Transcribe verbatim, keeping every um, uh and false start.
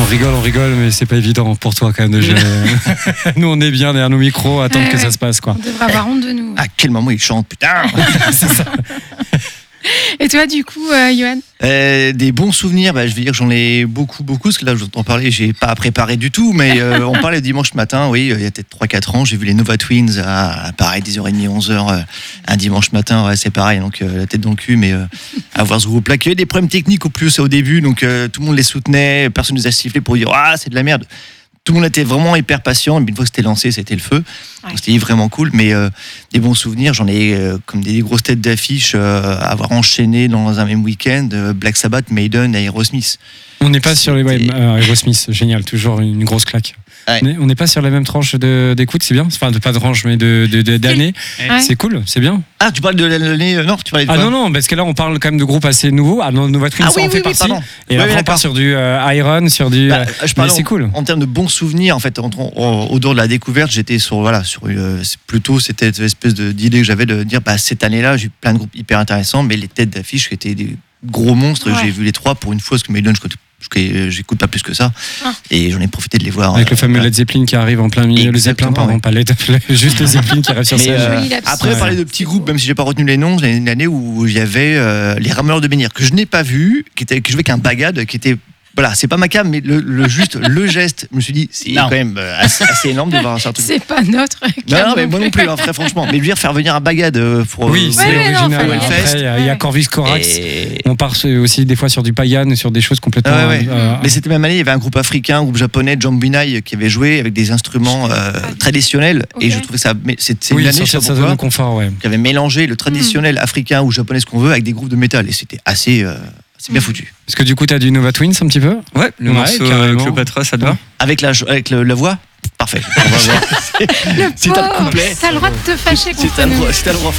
rigole, on rigole, mais c'est pas évident pour toi quand même de gérer. Nous, on est bien derrière nos micros, attendre ouais, que ouais. ça se passe, quoi. On devrait avoir honte de nous. À quel moment il chante, putain. C'est ça. Et toi, du coup, euh, Johan? Euh, des bons souvenirs, bah, je vais dire que j'en ai beaucoup, beaucoup, parce que là, je vous entends parler, j'ai pas préparé du tout, mais euh, on parlait dimanche matin, oui, il y a peut-être trois quatre ans, j'ai vu les Nova Twins à, à pareil, dix heures trente, onze heures, euh, un dimanche matin, ouais, c'est pareil, donc euh, la tête dans le cul, mais euh, à voir ce groupe-là, qui avait des problèmes techniques au plus au début, donc euh, tout le monde les soutenait, personne ne nous a sifflé pour dire « Ah, c'est de la merde !» Tout le monde était vraiment hyper patient, et une fois que c'était lancé, c'était le feu. Ouais. Donc, c'était vraiment cool, mais euh, des bons souveninirs, j'en ai euh, comme des grosses têtes d'affiche, euh, avoir enchaîné dans un même week-end euh, Black Sabbath, Maiden, Aerosmith. On n'est pas sur les ouais, C'était- euh, Aerosmith, génial, toujours une grosse claque. Ouais. On est- On n'est pas sur la même tranche de, d'écoute, c'est bien. Enfin, de, pas de tranche, mais de, de, de- d'année. Ouais. C'est cool, c'est bien. Ah, tu parles de l'année euh, Non, tu parlais de Ah quoi non, non, parce que là, on parle quand même de groupes assez nouveaux. Ah non, Nova Twins Ah oui, en oui, fait oui, partie. pardon. Et Oui, après, oui, on d'accord. part sur du euh, Iron, sur du. Bah, euh, je mais parle c'est en, cool. en termes de bons souvenirs, en fait, en, en, au dehors de la découverte, j'étais sur, voilà, sur une, c'est plutôt cette espèce de, d'idée que j'avais de dire, bah, cette année-là, j'ai eu plein de groupes hyper intéressants, mais les têtes d'affiche qui étaient des gros monstres, Ouais. j'ai vu les trois pour une fois, parce que Maiden, je je- j'écoute pas plus que ça, Ah. et j'en ai profité de les voir. Avec euh, le fameux voilà. Led Zeppelin qui arrive en plein milieu. Le Zeppelin, Exactement, pardon, ouais. pas Led juste le Zeppelin qui arrive sur Mais, scène. euh, Joli lapsus. après, Ouais. parler de petits groupes, même si j'ai pas retenu les noms, j'ai une année où il y avait euh, les Rameurs de Menhir, que je n'ai pas vu, qui, était, qui jouait avec un bagad, qui était. Voilà, c'est pas ma cam, mais le, le juste le geste, je me suis dit, c'est Non. quand même euh, assez, assez énorme de voir un truc. C'est pas notre. Non, non, mais moi non plus, hein, très franchement. Mais lui, faire venir un bagad euh, pour. Oui, euh, c'est Ouais, ouais, non, original. fallait y Après, aller. il y a- il y a Corvis Corax. et- On part sur- aussi des fois sur du pagan, sur des choses complètement. Ah ouais, ouais. euh, Mais cette même année, il y avait un groupe africain, un groupe japonais, Jambinai, qui avait joué avec des instruments euh, traditionnels. Ok. Et je trouvais ça. mais C'est c'est oui, une année, je sortir sais de pas sa zone de pourquoi, confort, ouais. qui avait mélangé le traditionnel africain ou japonais, ce qu'on veut, avec des groupes de métal. Et c'était assez. euh, c'est bien Mm. foutu. Parce que du coup, tu as du Nova Twins un petit peu. Ouais, le Ouais, morceau euh, carrément. Cléopâtra, ça te va? Avec la, avec le- la voix, parfait. On va voir. Le Si t'as le pauvre, couplet. T'as le droit de te fâcher Si contre t'as le nous. droit- si t'as le droit